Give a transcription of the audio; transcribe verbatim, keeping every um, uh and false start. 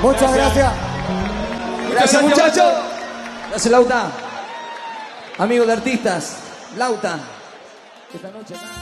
Muchas gracias. Gracias, muchachos. Gracias, Lauta. Amigos de artistas, Lauta. Esta noche.